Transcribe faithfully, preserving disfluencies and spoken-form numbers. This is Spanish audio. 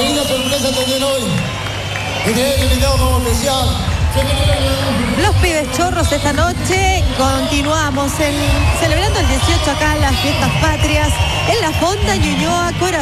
linda sorpresa también hoy. Y de él invitado como especial. Los pibes chorros esta noche. Continuamos el, celebrando el dieciocho acá en las fiestas patrias en la Fonda Ñuñoa.